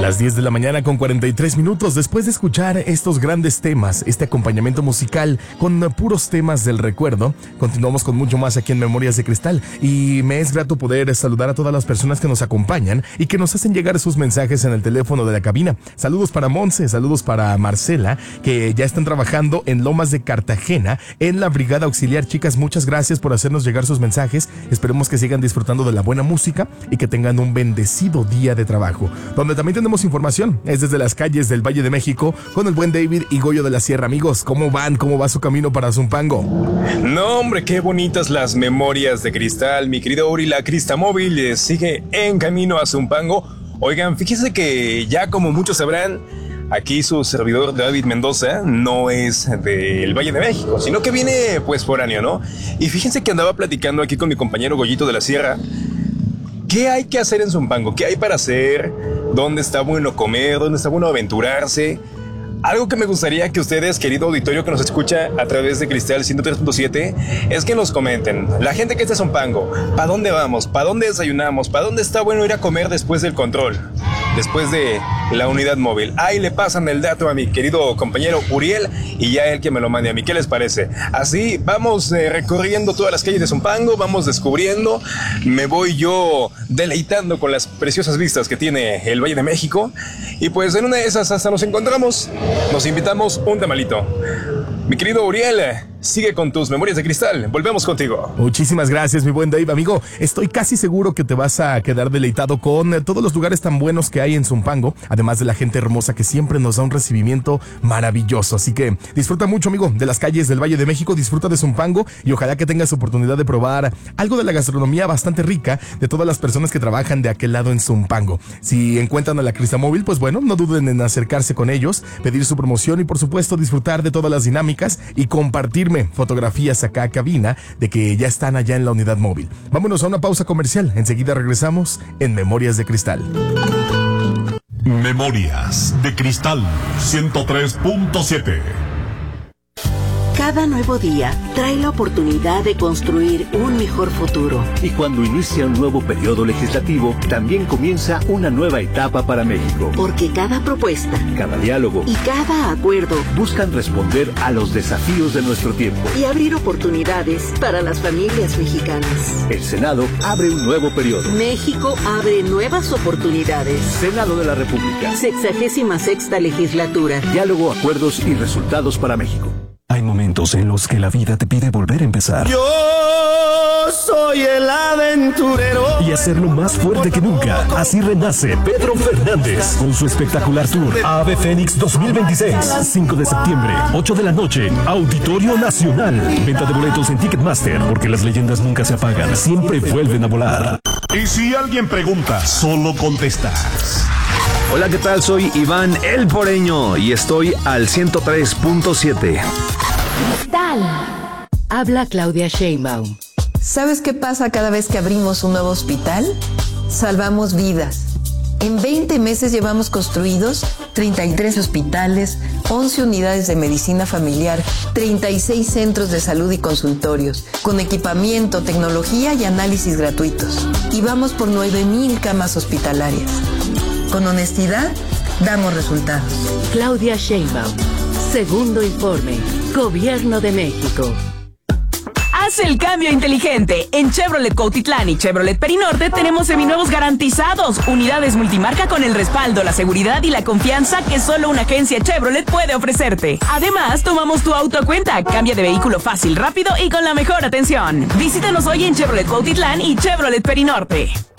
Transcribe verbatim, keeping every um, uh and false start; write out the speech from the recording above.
Las diez de la mañana con cuarenta y tres minutos, después de escuchar estos grandes temas, este acompañamiento musical con puros temas del recuerdo, continuamos con mucho más aquí en Memorias de Cristal, y me es grato poder saludar a todas las personas que nos acompañan y que nos hacen llegar sus mensajes en el teléfono de la cabina. Saludos para Monse, saludos para Marcela, que ya están trabajando en Lomas de Cartagena, en la Brigada Auxiliar. Chicas, muchas gracias por hacernos llegar sus mensajes. Esperemos que sigan disfrutando de la buena música y que tengan un bendecido día de trabajo. Donde también tenemos información es desde las calles del Valle de México con el buen David y Goyo de la Sierra. Amigos, ¿cómo van? ¿Cómo va su camino para Zumpango? No, hombre, qué bonitas las Memorias de Cristal. Mi querido Uri, la Cristamóvil eh, sigue en camino a Zumpango. Oigan, fíjense que ya como muchos sabrán, aquí su servidor David Mendoza no es del Valle de México, sino que viene pues foráneo, ¿no? Y fíjense que andaba platicando aquí con mi compañero Goyito de la Sierra. ¿Qué hay que hacer en Zumpango? ¿Qué hay para hacer? ¿Dónde está bueno comer? ¿Dónde está bueno aventurarse? Algo que me gustaría que ustedes, querido auditorio que nos escucha a través de Cristal ciento tres punto siete, es que nos comenten. La gente que está en Zumpango, ¿para dónde vamos? ¿Para dónde desayunamos? ¿Para dónde está bueno ir a comer después del control? Después de la unidad móvil. Ahí le pasan el dato a mi querido compañero Uriel y ya él que me lo mande a mí. ¿Qué les parece? Así vamos eh, recorriendo todas las calles de Zumpango, vamos descubriendo. Me voy yo deleitando con las preciosas vistas que tiene el Valle de México. Y pues en una de esas hasta nos encontramos. Nos invitamos un tamalito. Mi querido Uriel, sigue con tus Memorias de Cristal. Volvemos contigo. Muchísimas gracias, mi buen Dave. Amigo, estoy casi seguro que te vas a quedar deleitado con todos los lugares tan buenos que hay en Zumpango, además de la gente hermosa que siempre nos da un recibimiento maravilloso. Así que disfruta mucho, amigo, de las calles del Valle de México, disfruta de Zumpango y ojalá que tengas oportunidad de probar algo de la gastronomía bastante rica de todas las personas que trabajan de aquel lado en Zumpango. Si encuentran a la Cristamóvil, pues bueno, no duden en acercarse con ellos, pedir su promoción y por supuesto disfrutar de todas las dinámicas y compartirme fotografías acá a cabina de que ya están allá en la unidad móvil. Vámonos a una pausa comercial. Enseguida regresamos en Memorias de Cristal. Memorias de Cristal ciento tres punto siete. Cada nuevo día trae la oportunidad de construir un mejor futuro. Y cuando inicia un nuevo periodo legislativo, también comienza una nueva etapa para México. Porque cada propuesta, cada diálogo y cada acuerdo buscan responder a los desafíos de nuestro tiempo y abrir oportunidades para las familias mexicanas. El Senado abre un nuevo periodo. México abre nuevas oportunidades. Senado de la República. Sexagésima sexta legislatura. Diálogo, acuerdos y resultados para México. Hay momentos en los que la vida te pide volver a empezar. Yo soy el aventurero. Y hacerlo más fuerte que nunca. Así renace Pedro Fernández con su espectacular tour Ave Fénix dos mil veintiséis. cinco de septiembre, ocho de la noche, Auditorio Nacional. Venta de boletos en Ticketmaster, porque las leyendas nunca se apagan, siempre vuelven a volar. Y si alguien pregunta, solo contestas. Hola, ¿qué tal? Soy Iván El Poreño y estoy al ciento tres punto siete. Cristal. Habla Claudia Sheinbaum. ¿Sabes qué pasa cada vez que abrimos un nuevo hospital? Salvamos vidas. En veinte meses llevamos construidos treinta y tres hospitales, once unidades de medicina familiar, treinta y seis centros de salud y consultorios, con equipamiento, tecnología y análisis gratuitos. Y vamos por nueve mil camas hospitalarias. Con honestidad, damos resultados. Claudia Sheinbaum. Segundo informe. Gobierno de México. Haz el cambio inteligente. En Chevrolet Cuautitlán y Chevrolet Perinorte tenemos seminuevos garantizados. Unidades multimarca con el respaldo, la seguridad y la confianza que solo una agencia Chevrolet puede ofrecerte. Además, tomamos tu auto a cuenta. Cambia de vehículo fácil, rápido y con la mejor atención. Visítanos hoy en Chevrolet Cuautitlán y Chevrolet Perinorte.